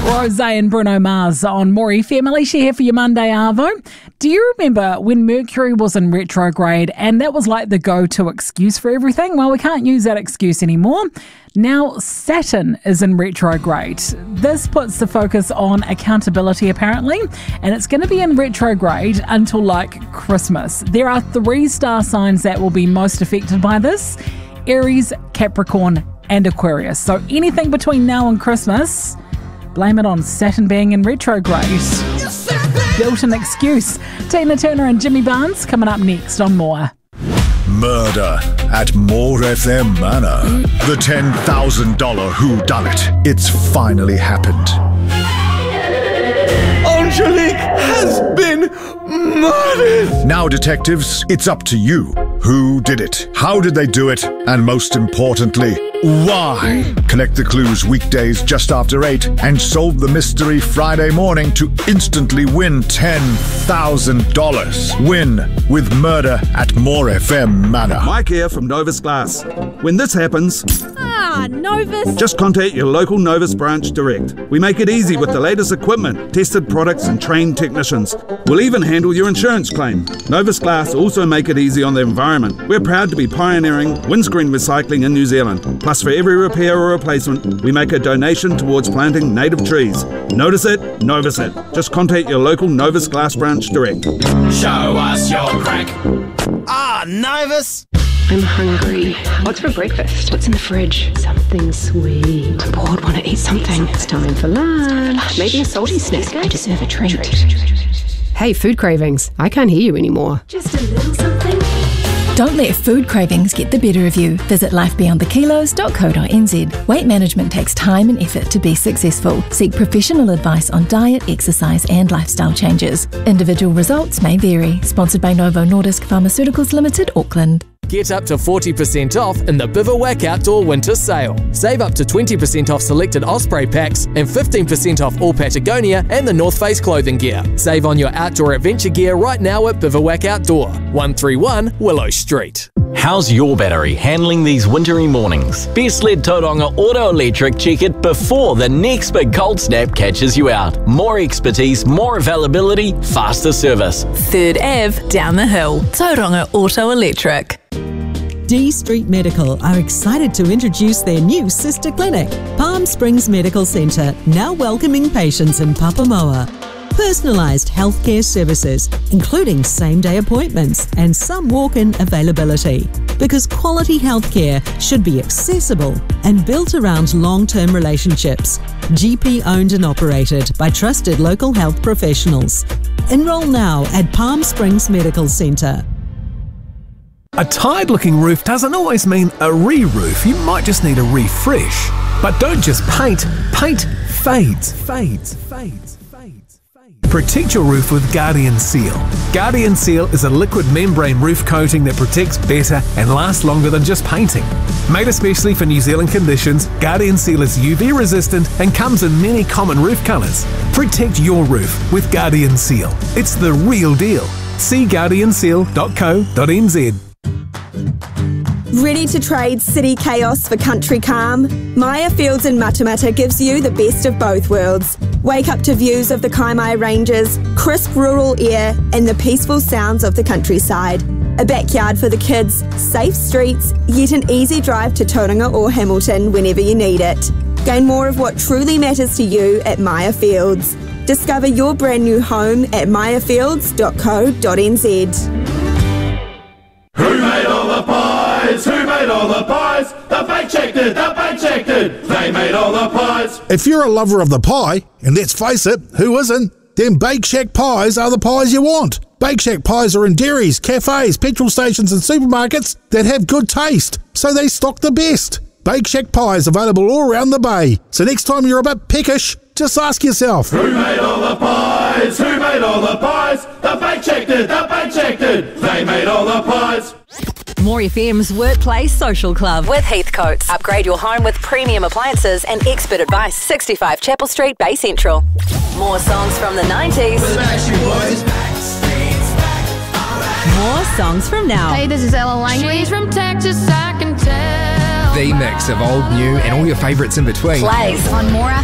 Rose and Bruno Mars on More FM. Alicia here for your Monday Arvo. Do you remember when Mercury was in retrograde and that was like the go-to excuse for everything? Well, we can't use that excuse anymore. Now Saturn is in retrograde. This puts the focus on accountability apparently, and it's going to be in retrograde until like Christmas. There are 3 star signs that will be most affected by this: Aries, Capricorn and Aquarius. So anything between now and Christmas, blame it on Saturn being in retrograde. Built-in excuse. Tina Turner and Jimmy Barnes coming up next on More. Murder at More FM Manor. The $10,000 whodunit. It's finally happened. Angelique has been murdered! Now, detectives, it's up to you. Who did it? How did they do it? And most importantly, why? Collect the clues weekdays just after 8 and solve the mystery Friday morning to instantly win $10,000. Win with Murder at More FM Manor. Mike here from Novus Glass. When this happens... Novus. Just contact your local Novus branch direct. We make it easy with the latest equipment, tested products and trained technicians. We'll even handle your insurance claim. Novus Glass also make it easy on the environment. We're proud to be pioneering windscreen recycling in New Zealand. Plus, for every repair or replacement, we make a donation towards planting native trees. Notice it, Novus it. Just contact your local Novus Glass branch direct. Show us your crack. Novus! I'm hungry. What's for breakfast? What's in the fridge? Something sweet. I'm bored, want to eat something. It's time for lunch. Maybe a salty snack. I deserve a treat. Hey, food cravings. I can't hear you anymore. Just a little something. Don't let food cravings get the better of you. Visit lifebeyondthekilos.co.nz. Weight management takes time and effort to be successful. Seek professional advice on diet, exercise and lifestyle changes. Individual results may vary. Sponsored by Novo Nordisk Pharmaceuticals Limited, Auckland. Get up to 40% off in the Bivouac Outdoor Winter Sale. Save up to 20% off selected Osprey packs and 15% off all Patagonia and the North Face clothing gear. Save on your outdoor adventure gear right now at Bivouac Outdoor, 131 Willow Street. How's your battery handling these wintry mornings? Best let Tauranga Auto Electric check it before the next big cold snap catches you out. More expertise, more availability, faster service. 3rd Ave, down the hill. Tauranga Auto Electric. D Street Medical are excited to introduce their new sister clinic, Palm Springs Medical Centre, now welcoming patients in Papamoa. Personalised healthcare services, including same-day appointments and some walk-in availability. Because quality healthcare should be accessible and built around long-term relationships. GP owned and operated by trusted local health professionals. Enroll now at Palm Springs Medical Centre. A tired-looking roof doesn't always mean a re-roof. You might just need a refresh. But don't just paint. Paint fades. Protect your roof with Guardian Seal. Guardian Seal is a liquid membrane roof coating that protects better and lasts longer than just painting. Made especially for New Zealand conditions, Guardian Seal is UV resistant and comes in many common roof colours. Protect your roof with Guardian Seal. It's the real deal. See guardianseal.co.nz. Ready to trade city chaos for country calm? Maya Fields in Matamata gives you the best of both worlds. Wake up to views of the Kaimai Ranges, crisp rural air and the peaceful sounds of the countryside. A backyard for the kids, safe streets, yet an easy drive to Tauranga or Hamilton whenever you need it. Gain more of what truly matters to you at Maya Fields. Discover your brand new home at mayafields.co.nz. Who made all the pies? Who made all the pies? The Bake Shack did, the Bake Shack did. They made all the pies. If you're a lover of the pie, and let's face it, who isn't? Then Bake Shack pies are the pies you want. Bake Shack pies are in dairies, cafes, petrol stations and supermarkets that have good taste, so they stock the best. Bake Shack pies available all around the bay. So next time you're a bit peckish, just ask yourself, who made all the pies? Who made all the pies? The Bake Shack did, the Bake Shack did. They made all the pies. More FM's Workplace Social Club with Heathcotes. Upgrade your home with premium appliances and expert advice. 65 Chapel Street, Bay Central. More songs from the 90s. More songs from now. Hey, this is Ella Langley. She's from Texas, I can tell. The mix of old, new and all your favourites in between. Plays on More